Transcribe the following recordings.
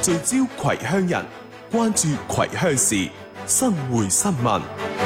聚焦葵鄉人，關注葵鄉事，新會新聞。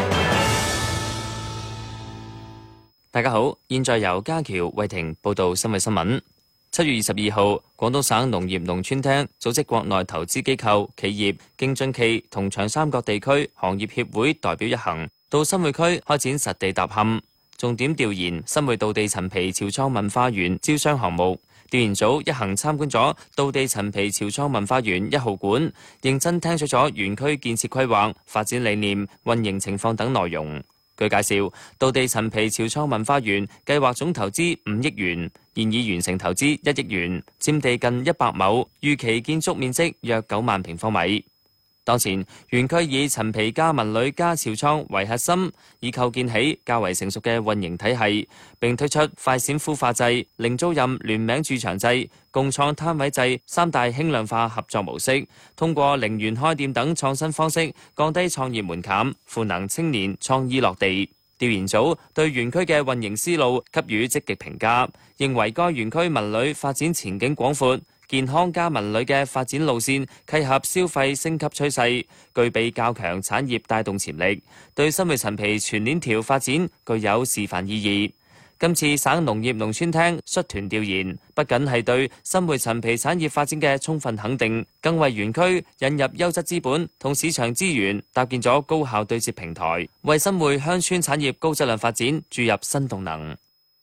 大家好，現在由家喬慧婷報道新聞。7月22號，廣東省農業農村廳組織國內投資機構、企業、京津冀同長三角地區行業協會代表一行到新會區開展實地踏勘，重點調研新會道地陳皮潮倉文化園招商項目。調研組一行參觀咗道地陳皮潮倉文化園1號館，認真聽取咗園區建設規劃、發展理念、運營情況等內容。據介紹，道地陳皮潮倉文化園計劃總投資5億元，現已完成投資1億元，佔地近100畝，預期建築面積約9萬平方米。當前園區以陳皮加文旅加潮倉為核心，以構建起較為成熟嘅運營體系，並推出快閃孵化制、零租賃聯名駐場制、共創攤位制3大輕量化合作模式，通過零元開店等創新方式，降低創業門檻，賦能青年創意落地。調研組對園區嘅運營思路給予積極評價，認為該園區文旅發展前景廣闊，健康加文旅嘅發展路線契合消費升級趨勢，具備較強產業帶動潛力，對新會陳皮全鏈條發展具有示範意義。今次省農業農村廳率團調研，不僅係對新會陳皮產業發展嘅充分肯定，更為園區引入優質資本同市場資源，搭建咗高效對接平台，為新會鄉村產業高質量發展注入新動能。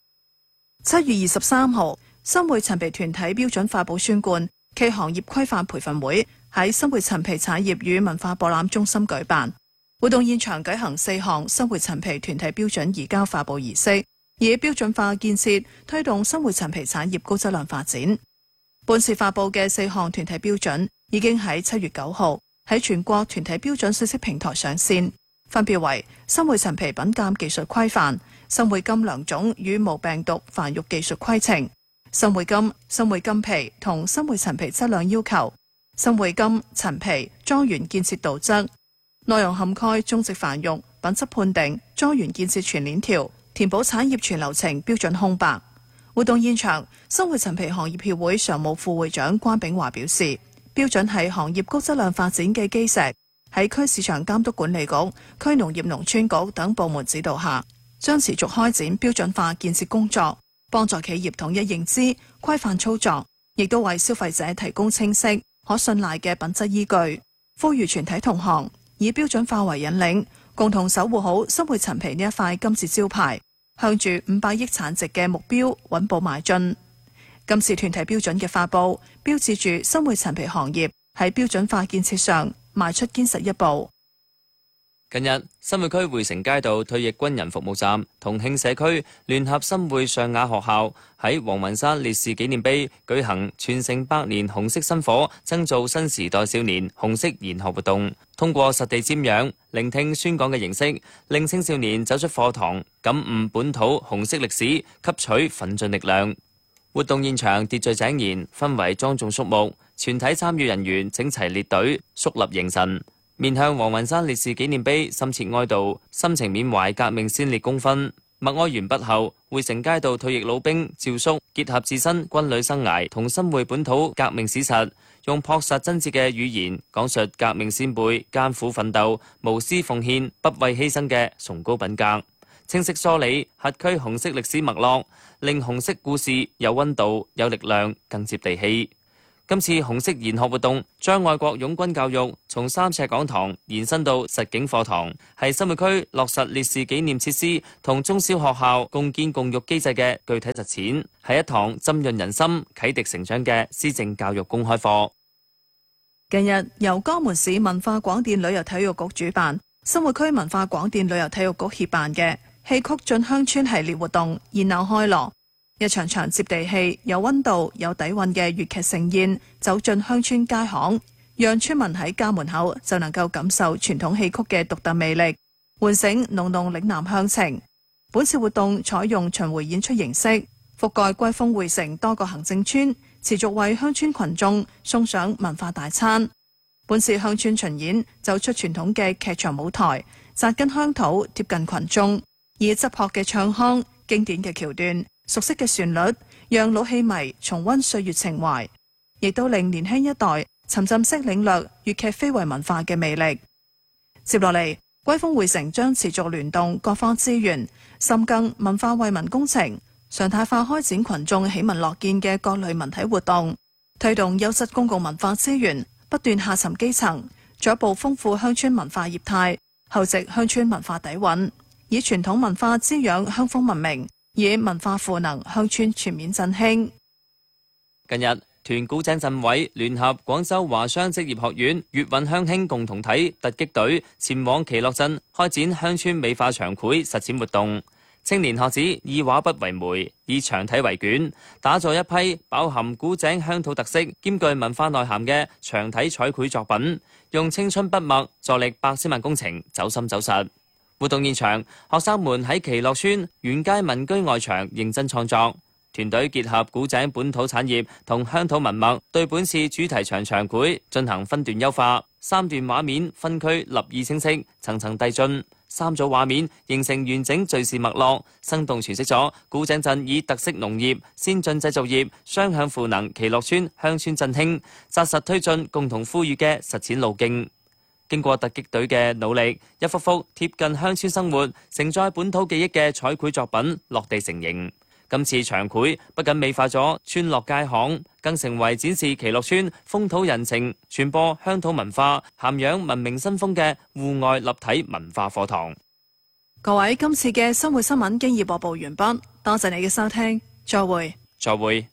7月23號，新會陳皮團體標準化保宣冠暨行業規範培訓會喺新會陳皮產業與文化博覽中心舉辦。活動現場舉行4項新會陳皮團體標準移交發布儀式，以標準化建設推動新會陳皮產業高質量發展。本次發布嘅4項團體標準已經喺7月9號喺全國團體標準信息平台上線，分別為新會陳皮品鑑技術規範、新會金良種與無病毒繁育技術規程、新會金、新會金皮同新會陳皮質量要求、新會金陳皮莊園建設圖則，內容涵蓋種植繁育、品質判定、莊園建設全鏈條、填補產業全流程標準空白。活動現場，新會陳皮行業協會常務副會長關炳華表示，標準係行業高質量發展嘅基石，喺區市場監督管理局、區農業農村局等部門指導下，將持續開展標準化建設工作，幫助企業統一認知、規範操作，亦都為消費者提供清晰、可信賴嘅品質依據。呼籲全體同行以標準化為引領，共同守護好新會陳皮呢一塊金字招牌，向住500億產值嘅目標穩步邁進。今次團體標準嘅發布，標誌住新會陳皮行業喺標準化建設上邁出堅實一步。 近日，新會區匯成街道退役軍人服務站同慶社區聯合新會上雅學校喺黃雲山烈士紀念碑舉行傳承100年紅色薪火，增造新時代少年紅色研學活動，通過實地瞻仰、聆聽宣講嘅形式，令青少年走出課堂，感悟本土紅色歷史，吸取奮進力量。活動現場秩序井然，氛圍莊重肅穆，全體參與人員整齊列隊，肅立凝神，面向黃雲山烈士紀念碑深切哀悼，深情緬懷革命先烈功勳。默哀完畢後，匯成街道退役老兵趙叔結合自身軍旅生涯同新會本土革命史實，用樸實真摯嘅語言講述革命先輩艱苦奮鬥、無私奉獻、不畏犧牲嘅崇高品格，清晰梳理轄區紅色歷史脈絡，令紅色故事有溫度、有力量、更接地氣。今次紅色研學活動將愛國擁軍教育從3尺講堂延伸到實景課堂，係新會區落實烈士紀念設施同中小學校共建共育機制嘅具體實踐，係一堂浸潤人心、啟迪成長嘅施政教育公開課。 近日由江門市文化廣電旅遊體育局主辦，新會區文化廣電旅遊體育局協辦嘅戲曲進鄉村系列活動熱鬧開鑼。一場場接地氣、有溫度、有底蘊嘅粵劇盛宴走進鄉村街巷，讓村民喺家門口就能夠感受傳統戲曲嘅獨特魅力，喚醒濃濃嶺南鄉情。本次活動採用巡迴演出形式，覆蓋歸豐匯成多個行政村，持續為鄉村群眾送上文化大餐。本次鄉村巡演走出傳統嘅劇場舞台，扎根鄉土，貼近群眾，以質樸嘅唱腔、經典嘅橋段、熟悉嘅旋律，讓老戲迷重溫歲月情懷，亦都令年輕一代沉浸式領略粵劇非遺文化嘅魅力。接落嚟，歸豐會城將持續聯動各方資源，深耕文化惠民工程，常態化開展群眾喜聞樂見嘅各類文體活動，推動優質公共文化資源不斷下沉基層，進一步豐富鄉村文化業態，厚植鄉村文化底蘊，以傳統文化滋養鄉風文明，以文化賦能鄉村全面振興。 近日，團古井鎮委聯合廣州華商職業學院粵韻鄉興共同體突擊隊前往奇樂鎮開展鄉村美化長繪實踐活動。青年學子以畫筆為媒，以長體為卷，打造一批飽含古井鄉土特色、兼具文化內涵嘅長體彩繪作品，用青春筆墨助力百千萬工程走深走實。活動現場，學生們喺奇樂村沿街民居外牆認真創作。團隊結合古井本土產業同鄉土文脈，對本次主題場長繪進行分段優化，3段畫面分區立意清晰，層層遞進，3組畫面形成完整敘事脈絡，生動詮釋咗古井鎮以特色農業、先進製造業雙向賦能奇樂村鄉村振興，紮實推進共同富裕嘅實踐路徑。經過突擊隊嘅努力，一幅幅貼近鄉村生活、承載本土記憶嘅彩繪作品落地成形。今次長繪不僅美化咗村落街巷，更成為展示奇樂村風土人情、傳播鄉土文化、涵養文明新風嘅戶外立體文化課堂。 各位，今次嘅生活新聞經已播報完畢，多謝你嘅收聽，再會。 再會。